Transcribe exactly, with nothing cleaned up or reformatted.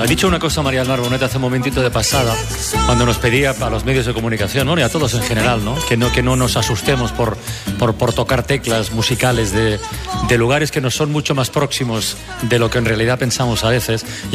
Ha dicho una cosa María del Mar Bonet hace un momentito de pasada, cuando nos pedía a los medios de comunicación, ¿no? Y a todos en general, ¿no? Que no, que no nos asustemos por, por, por tocar teclas musicales de, de lugares que nos son mucho más próximos de lo que en realidad pensamos a veces.